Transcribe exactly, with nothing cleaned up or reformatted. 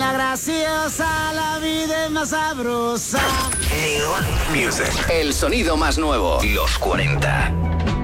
está graciosa, la vida es más sabrosa. New Music. El sonido más nuevo. Los cuarenta.